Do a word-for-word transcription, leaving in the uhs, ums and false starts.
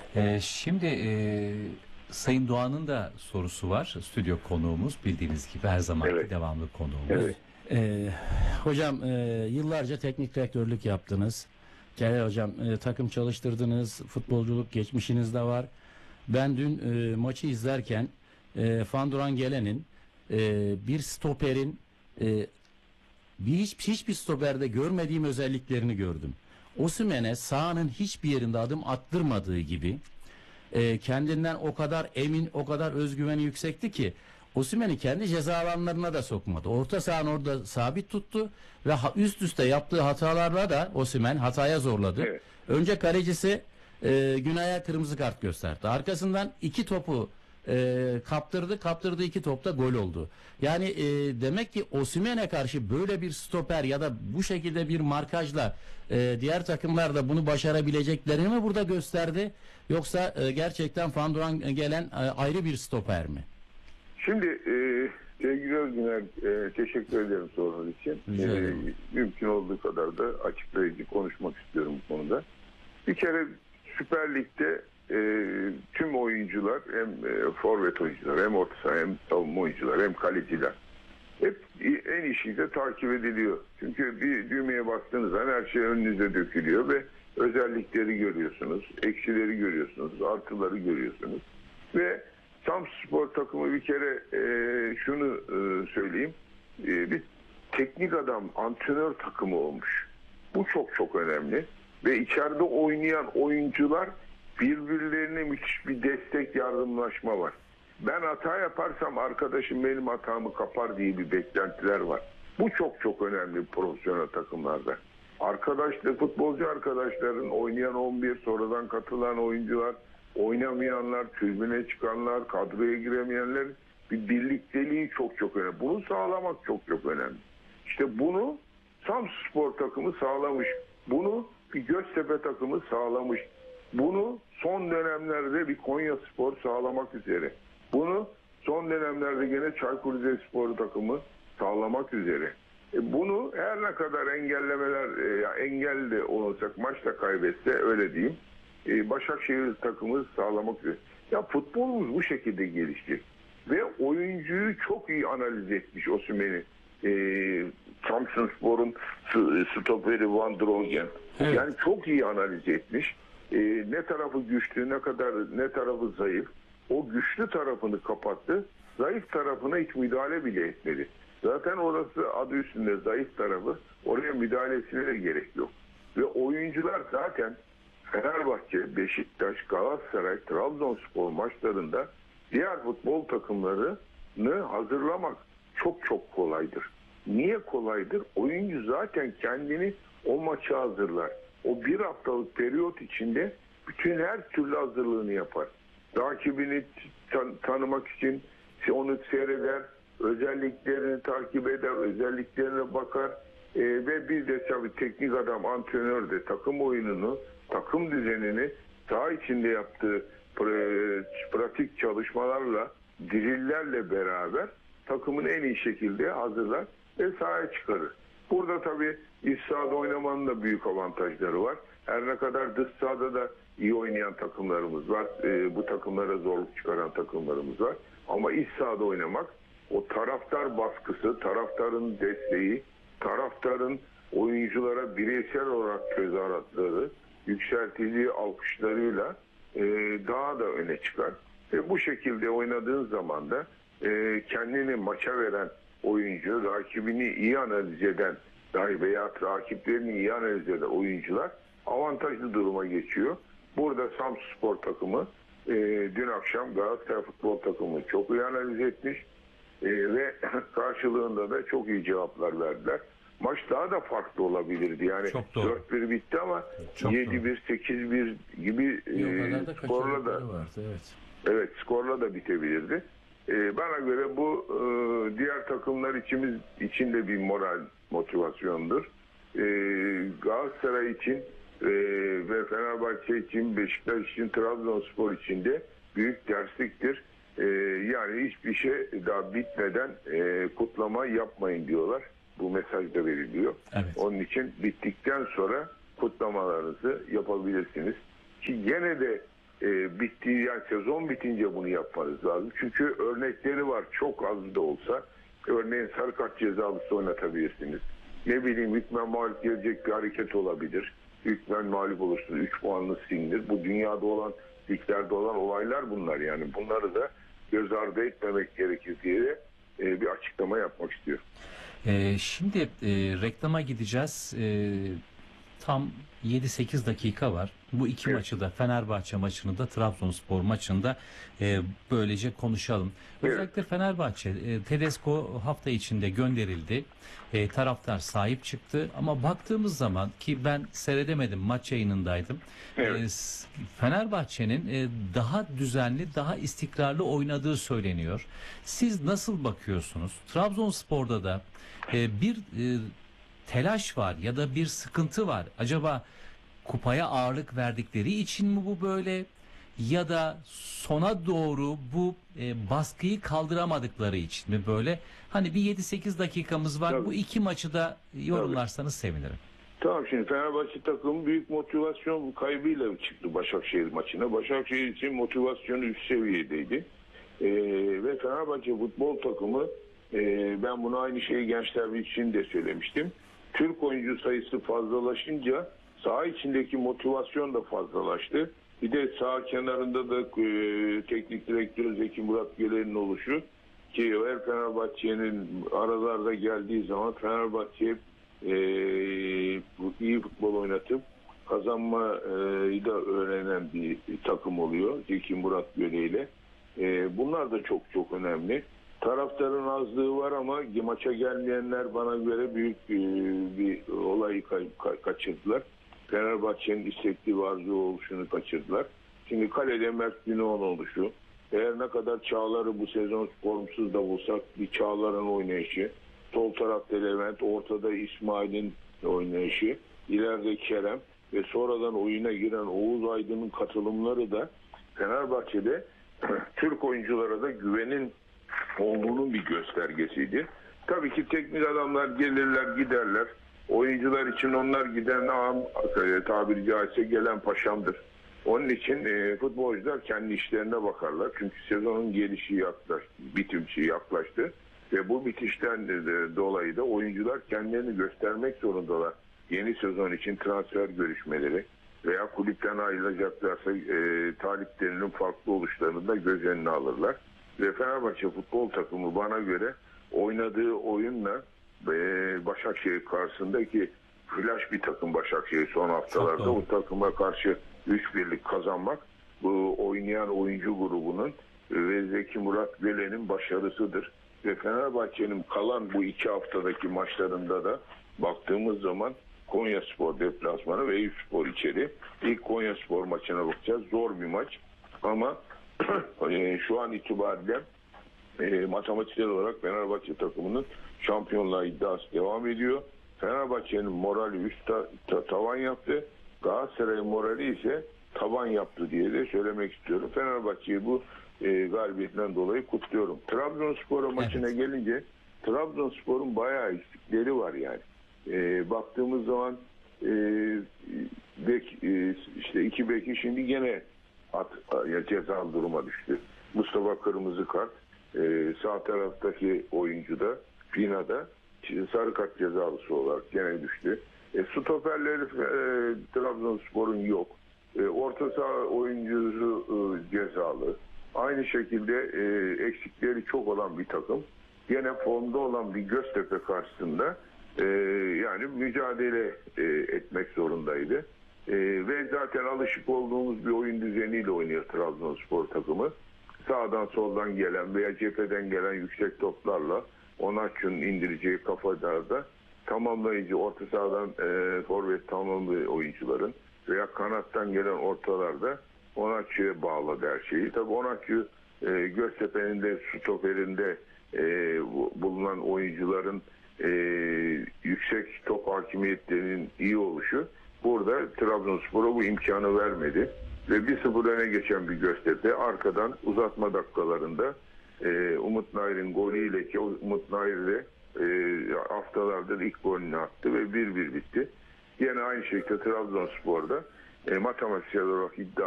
Ee, şimdi e, Sayın Doğan'ın da sorusu var. Stüdyo konuğumuz, bildiğiniz gibi her zamanki Evet. devamlı konuğumuz. Evet. Ee, hocam e, yıllarca teknik direktörlük yaptınız. Celal hocam e, takım çalıştırdınız. Futbolculuk geçmişiniz de var. Ben dün e, maçı izlerken e, Fanduran Gelen'in e, bir stoperin e, bir hiç, hiçbir stoperde görmediğim özelliklerini gördüm. Osimhen'e sahanın hiçbir yerinde adım attırmadığı gibi e, kendinden o kadar emin, o kadar özgüveni yüksekti ki Osimhen'i kendi ceza alanlarına da sokmadı. Orta sahanı orada sabit tuttu ve ha- üst üste yaptığı hatalarla da Osimhen hataya zorladı. Evet. Önce kalecisi e, Günay'a kırmızı kart gösterdi. Arkasından iki topu e, kaptırdı. Kaptırdığı iki topta gol oldu. Yani e, demek ki Osimhen'e karşı böyle bir stoper ya da bu şekilde bir markajla e, diğer takımlar da bunu başarabileceklerini mi burada gösterdi? Yoksa e, gerçekten Fanduran Gelen e, ayrı bir stoper mi? Şimdi e, sevgili Özgüner, e, teşekkür ederim sorunuz için. Rica E, ederim. mümkün olduğu kadar da açıklayıcı konuşmak istiyorum bu konuda. Bir kere Süper Lig'de e, tüm oyuncular, hem e, forvet oyuncular, hem orta saha, hem savunma oyuncular, hem kaleciler hep en iyi şekilde takip ediliyor. Çünkü bir düğmeye bastığınız zaman her şey önünüze dökülüyor ve özellikleri görüyorsunuz, eksileri görüyorsunuz, artıları görüyorsunuz. Ve Samsunspor takımı bir kere e, şunu e, söyleyeyim, e, bir teknik adam, antrenör takımı olmuş. Bu çok çok önemli. Ve içeride oynayan oyuncular birbirlerine müthiş bir destek, yardımlaşma var. Ben hata yaparsam arkadaşım benim hatamı kapar diye bir beklentiler var. Bu çok çok önemli profesyonel takımlarda. Arkadaşlar, futbolcu arkadaşların, oynayan on bir, sonradan katılan oyuncular, oynamayanlar, tribüne çıkanlar, kadroya giremeyenler, bir birlikteliği çok çok önemli. Bunu sağlamak çok çok önemli. İşte bunu Samsunspor takımı sağlamış. Bunu bir Göztepe takımı sağlamış. Bunu son dönemlerde bir Konyaspor sağlamak üzere. Bunu son dönemlerde gene Çaykur Rizespor takımı sağlamak üzere. E bunu her ne kadar engellemeler, e, ya engel de olacak, maçta kaybetse öyle diyeyim. E, Başakşehir takımı sağlamak üzere. Ya futbolumuz bu şekilde gelişecek. Ve oyuncuyu çok iyi analiz etmiş Osimhen'i. E, Samsunspor'un stoperi Van Drogen. Evet. Yani çok iyi analiz etmiş. E, ne tarafı güçlü, ne kadar ne tarafı zayıf. O güçlü tarafını kapattı. Zayıf tarafına hiç müdahale bile etmedi. Zaten orası adı üstünde zayıf tarafı. Oraya müdahalesine de gerek yok. Ve oyuncular zaten Fenerbahçe, Beşiktaş, Galatasaray, Trabzonspor maçlarında diğer futbol takımlarını hazırlamak çok çok kolaydır. Niye kolaydır? Oyuncu zaten kendini o maça hazırlar. O bir haftalık periyot içinde bütün her türlü hazırlığını yapar. Rakibini tan- tanımak için onu seyreder, özelliklerini takip eder, özelliklerine bakar. Ee, ve bir de tabii teknik adam, antrenör de takım oyununu, takım düzenini saha içinde yaptığı pra- pratik çalışmalarla, dirillerle beraber takımını en iyi şekilde hazırlar ve sahaya çıkarır. Burada tabii iç sahada oynamanın da büyük avantajları var. Her ne kadar dış sahada da iyi oynayan takımlarımız var. E, bu takımlara zorluk çıkaran takımlarımız var. Ama iç sahada oynamak, o taraftar baskısı, taraftarın desteği, taraftarın oyunculara bireysel olarak tezahüratları, yükselticiyi alkışlarıyla e, daha da öne çıkar. Ve bu şekilde oynadığın zaman da e, kendini maça veren oyuncu, rakibini iyi analiz eden veya rakiplerini iyi analiz eden oyuncular avantajlı duruma geçiyor. Burada Samsunspor takımı e, dün akşam Galatasaray futbol takımını çok iyi analiz etmiş e, ve karşılığında da çok iyi cevaplar verdiler. Maç daha da farklı olabilirdi. Yani Çok doğru. dört bir bitti ama Çok yedi bir, sekiz bir gibi e, O kadar da skorla da kaçırdıkları vardı, evet. evet skorla da bitebilirdi. E, bana göre bu e, diğer takımlar içimiz için de bir moral motivasyondur. E, Galatasaray için e, ve Fenerbahçe için, Beşiktaş için, Trabzonspor için de büyük dersliktir. E, yani hiçbir şey daha bitmeden e, kutlama yapmayın diyorlar. Bu mesaj da veriliyor. Evet. Onun için bittikten sonra kutlamalarınızı yapabilirsiniz. Ki gene de e, bittiği yani sezon bitince bunu yapmanız lazım. Çünkü örnekleri var çok az da olsa. Örneğin sarı kart cezalısı oynatabilirsiniz. Ne bileyim hükmen mağlup gelecek bir hareket olabilir. Hükmen mağlup olursunuz. üç puanlı silinir. Bu dünyada olan, liglerde olan olaylar bunlar yani. Bunları da göz ardı etmemek gerekir diye e, bir açıklama yapmak istiyorum. Ee, şimdi e, reklama gideceğiz. E, tam yedi sekiz dakika var. Bu iki Evet. maçı da Fenerbahçe maçını da Trabzonspor maçında e, böylece konuşalım. Evet. Özellikle Fenerbahçe e, Tedesco hafta içinde gönderildi. E, taraftar sahip çıktı ama baktığımız zaman ki ben seyredemedim maç yayınındaydım. Evet. E, s- Fenerbahçe'nin e, daha düzenli, daha istikrarlı oynadığı söyleniyor. Siz nasıl bakıyorsunuz? Trabzonspor'da da e, bir e, telaş var ya da bir sıkıntı var. Acaba kupaya ağırlık verdikleri için mi bu böyle ya da sona doğru bu e, baskıyı kaldıramadıkları için mi böyle? Hani bir yedi sekiz dakikamız var. Tabii. Bu iki maçı da yorumlarsanız sevinirim. Tamam, şimdi Fenerbahçe takımı büyük motivasyon kaybıyla çıktı Başakşehir maçına. Başakşehir için motivasyonu üst seviyedeydi. Ee, ve Fenerbahçe futbol takımı e, ben bunu aynı şeyi Gençler Birliği için de söylemiştim. Türk oyuncu sayısı fazlalaşınca saha içindeki motivasyon da fazlalaştı. Bir de sağ kenarında da e, teknik direktör Zeki Murat Gölen'in oluşu ki her Fenerbahçe'nin aralarda geldiği zaman Fenerbahçe e, iyi futbol oynatıp kazanmayı da öğrenen bir takım oluyor Zeki Murat Göle ile. E, bunlar da çok çok önemli. Taraftarın azlığı var ama maça gelmeyenler bana göre büyük e, bir olayı ka- ka- kaçırdılar. Fenerbahçe'nin istekli ve arzu oluşunu kaçırdılar. Şimdi kalede Mert Günok'un oluşu. Eğer ne kadar Çağlar'ı bu sezon formsuz da bulsak bir Çağlar'ın oynayışı. Sol tarafta Levent, ortada İsmail'in oynayışı. İleride Kerem ve sonradan oyuna giren Oğuz Aydın'ın katılımları da Fenerbahçe'de Türk oyunculara da güvenin olduğunun bir göstergesiydi. Tabii ki teknik adamlar gelirler giderler. Oyuncular için onlar giden ağam, tabiri caizse gelen paşamdır. Onun için e, futbolcular kendi işlerine bakarlar. Çünkü sezonun gelişi yaklaştı, bitimçi yaklaştı. Ve bu bitişten de, de, dolayı da oyuncular kendilerini göstermek zorundalar. Yeni sezon için transfer görüşmeleri veya kulüpten ayrılacaklarsa e, taliplerinin farklı oluşlarını da göz önüne alırlar. Ve Fenerbahçe futbol takımı bana göre oynadığı oyunla e, Başakşehir karşısındaki flash bir takım Başakşehir son haftalarda o takıma karşı üç birlik kazanmak bu oynayan oyuncu grubunun ve Zeki Murat Gölen'in başarısıdır. Ve Fenerbahçe'nin kalan bu iki haftadaki maçlarında da baktığımız zaman Konyaspor deplasmanı ve Eyüpspor içeri. İlk Konyaspor maçına bakacağız. Zor bir maç ama şu an itibariyle e, matematiksel olarak Fenerbahçe takımının şampiyonluğa iddiası devam ediyor. Fenerbahçe'nin morali üst ta, ta, tavan yaptı. Galatasaray'ın morali ise taban yaptı diye de söylemek istiyorum. Fenerbahçe'yi bu e, galibiyetten dolayı kutluyorum. Trabzonspor evet. maçına gelince Trabzonspor'un bayağı eksikleri var yani. E, baktığımız zaman e, bek, e, işte iki beki şimdi gene at, ya cezalı duruma düştü. Mustafa kırmızı kart. E, sağ taraftaki oyuncu da Pina'da sarı kart cezalısı olarak gene düştü. E, stoperleri e, Trabzonspor'un yok. E, orta saha oyuncusu e, cezalı. Aynı şekilde e, eksikleri çok olan bir takım. Gene formda olan bir Göztepe karşısında e, yani mücadele e, etmek zorundaydı. E, ve zaten alışık olduğumuz bir oyun düzeniyle oynuyor Trabzonspor takımı. Sağdan soldan gelen veya cepheden gelen yüksek toplarla Onaçu'nun indireceği kafalarda tamamlayıcı orta sahadan e, forvet tamamlı oyuncuların veya kanattan gelen ortalarda Onaçu'ya bağladı her şeyi. Tabii Onaçu e, Göztepe'nin de stoperinde e, bulunan oyuncuların e, yüksek top hakimiyetlerinin iyi oluşu burada Trabzonspor'a bu imkanı vermedi. Ve bir sıfır öne geçen bir Göztepe arkadan uzatma dakikalarında e, Umut Nayır'ın golüyle ki Umut Nayır de e, haftalardır ilk golünü attı ve bir bir bitti. Yine aynı şekilde Trabzonspor'da e, matematiksel olarak iddia